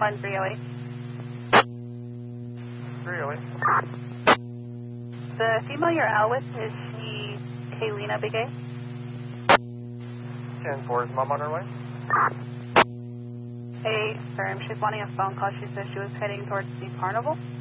1308. 308. The female you're out with, is she Kaylina Begay? 10-4, is Mom on her way? A firm. She's wanting a phone call. She said she was heading towards the carnival.